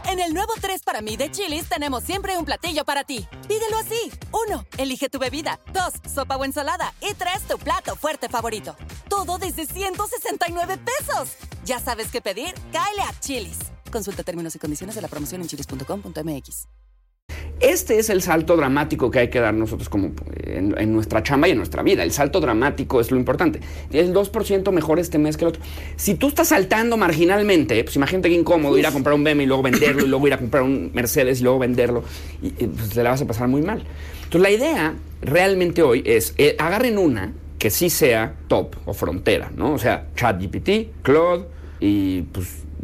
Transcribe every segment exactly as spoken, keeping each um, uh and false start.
En el nuevo tres para mí de Chili's tenemos siempre un platillo para ti. Pídelo así. Uno, elige tu bebida. Dos, sopa o ensalada. Y tres, tu plato fuerte favorito. Todo desde ciento sesenta y nueve pesos. ¿Ya sabes qué pedir? Cáele a Chili's. Consulta términos y condiciones de la promoción en chilis punto com punto m x. Este es el salto dramático que hay que dar nosotros como en, en nuestra chamba y en nuestra vida. El salto dramático es lo importante. El dos por ciento mejor este mes que el otro. Si tú estás saltando marginalmente, pues imagínate qué incómodo ir a comprar un B M W y luego venderlo, y luego ir a comprar un Mercedes y luego venderlo, y, y pues te la vas a pasar muy mal. Entonces la idea realmente hoy es, eh, agarren una que sí sea top o frontera, ¿no? O sea, ChatGPT, Claude y pues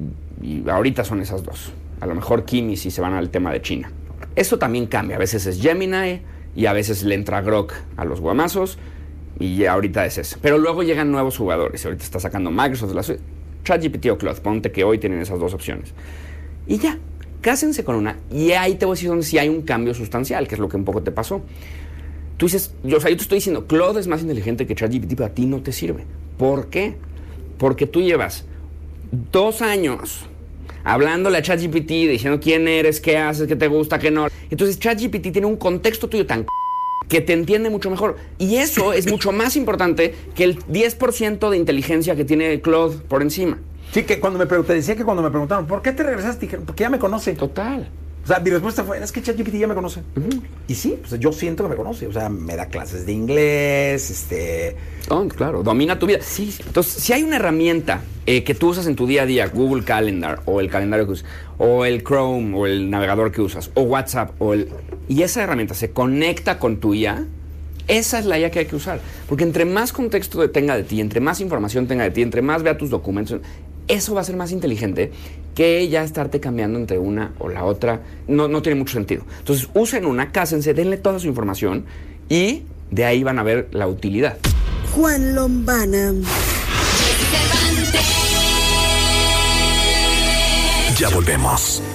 y ahorita son esas dos. A lo mejor Kimi si se van al tema de China. Esto también cambia. A veces es Gemini y a veces le entra Grok a los guamazos y ahorita es eso. Pero luego llegan nuevos jugadores. Ahorita está sacando Microsoft de la suite. ChatGPT o Claude. Ponte que hoy tienen esas dos opciones. Y ya, cásense con una. Y ahí te voy a decir donde sí hay un cambio sustancial, que es lo que un poco te pasó. Tú dices, yo, o sea, yo te estoy diciendo, Claude es más inteligente que ChatGPT, pero a ti no te sirve. ¿Por qué? Porque tú llevas dos años hablándole a ChatGPT, diciendo quién eres, qué haces, qué te gusta, qué no. Entonces ChatGPT tiene un contexto tuyo tan que te entiende mucho mejor. Y eso es mucho más importante que el diez por ciento de inteligencia que tiene Claude por encima. Sí, que cuando me pregunté, decía que cuando me preguntaron, ¿por qué te regresaste? Dije, porque ya me conoce. Total. O sea, mi respuesta fue, es que ChatGPT ya me conoce. Uh-huh. Y sí, pues yo siento que me conoce. O sea, me da clases de inglés, este... Oh, claro, domina tu vida. Sí, sí. Entonces, si hay una herramienta eh, que tú usas en tu día a día, Google Calendar, o el calendario que usas, o el Chrome, o el navegador que usas, o WhatsApp, o el... y esa herramienta se conecta con tu I A, esa es la I A que hay que usar. Porque entre más contexto tenga de ti, entre más información tenga de ti, entre más vea tus documentos, eso va a ser más inteligente que ya estarte cambiando entre una o la otra. No, no tiene mucho sentido. Entonces, usen una, cásense, denle toda su información y de ahí van a ver la utilidad. Juan Lombana. Ya volvemos.